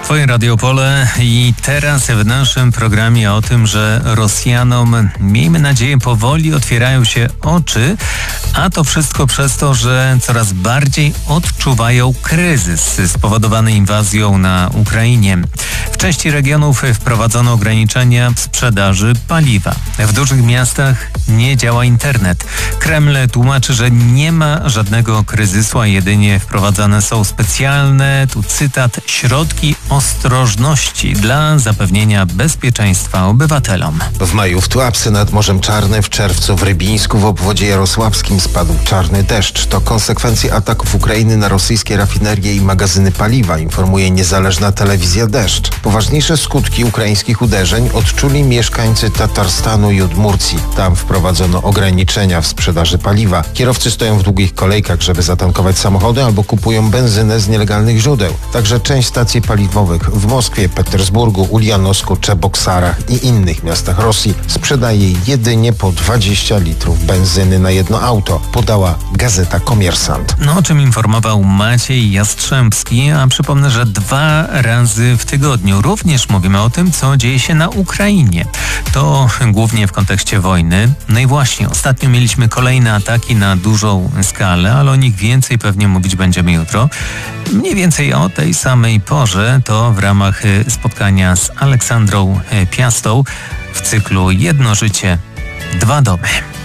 Twoje Radio Pole i teraz w naszym programie o tym, że Rosjanom, miejmy nadzieję, powoli otwierają się oczy, a to wszystko przez to, że coraz bardziej odczuwają kryzys spowodowany inwazją na Ukrainie. W części regionów wprowadzono ograniczenia w sprzedaży paliwa. W dużych miastach nie działa internet. Kreml tłumaczy, że nie ma żadnego kryzysu, a jedynie wprowadzane są specjalne, tu cytat, środki ostrożności dla zapewnienia bezpieczeństwa obywatelom. W maju w Tułapce nad Morzem Czarnym, w czerwcu w Rybińsku w obwodzie jarosławskim spadł czarny deszcz. To konsekwencje ataków Ukrainy na rosyjskie rafinerie i magazyny paliwa, informuje niezależna telewizja Deszcz. Poważniejsze skutki ukraińskich uderzeń odczuli mieszkańcy Tatarstanu i Udmurcji. Tam wprowadzono ograniczenia w sprzedaży paliwa. Kierowcy stoją w długich kolejkach, żeby zatankować samochody albo kupują benzynę z nielegalnych źródeł. Także część stacji paliwowych w Moskwie, Petersburgu, Ulianosku, Czeboksarach i innych miastach Rosji sprzedaje jedynie po 20 litrów benzyny na jedno auto, podała gazeta Komiersant. O czym informował Maciej Jastrzębski, a przypomnę, że 2 razy w tygodniu również mówimy o tym, co dzieje się na Ukrainie. To głównie w kontekście wojny. No i właśnie, ostatnio mieliśmy kolejne ataki na dużą skalę, ale o nich więcej pewnie mówić będziemy jutro. Mniej więcej o tej samej porze, to w ramach spotkania z Aleksandrą Piastą w cyklu Jedno życie, 2 domy.